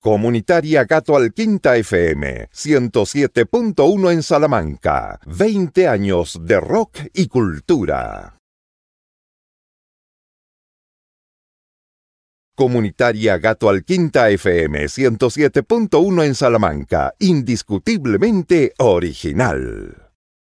Comunitaria Gato Alquinta FM, 107.1 en Salamanca. 20 años de rock y cultura. Comunitaria Gato Alquinta FM, 107.1 en Salamanca. Indiscutiblemente original.